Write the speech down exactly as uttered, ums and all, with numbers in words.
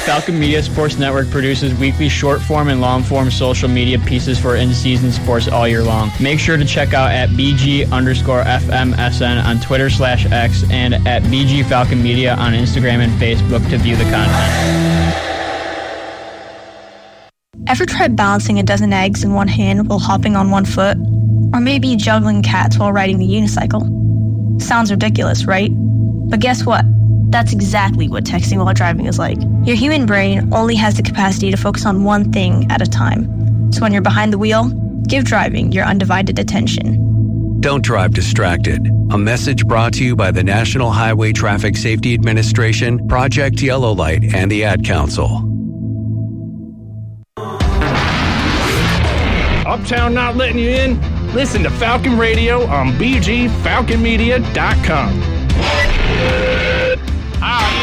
Falcon Media Sports Network produces weekly short-form and long-form social media pieces for in-season sports all year long. Make sure to check out at BG underscore FMSN on Twitter slash X and at B G Falcon Media on Instagram and Facebook to view the content. Ever tried balancing a dozen eggs in one hand while hopping on one foot? Or maybe juggling cats while riding the unicycle? Sounds ridiculous, right? But guess what? That's exactly what texting while driving is like. Your human brain only has the capacity to focus on one thing at a time. So when you're behind the wheel, give driving your undivided attention. Don't drive distracted. A message brought to you by the National Highway Traffic Safety Administration, Project Yellow Light, and the Ad Council. Uptown not letting you in? Listen to Falcon Radio on B G Falcon Media dot com. Ah,